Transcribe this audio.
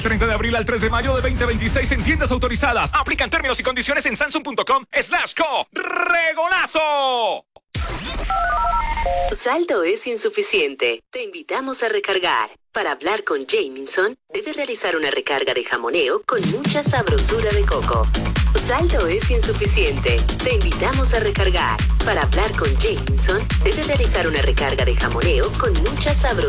30 de abril al 3 de mayo de 2026 en tiendas autorizadas. Aplican términos y condiciones en samsung.com/co. ¡Regolazo! Saldo es insuficiente. Te invitamos a recargar. Para hablar con Jamieson, debe realizar una recarga de jamoneo con mucha sabrosura de coco. Saldo es insuficiente. Te invitamos a recargar. Para hablar con Jamieson, debe realizar una recarga de jamoneo con mucha sabrosura.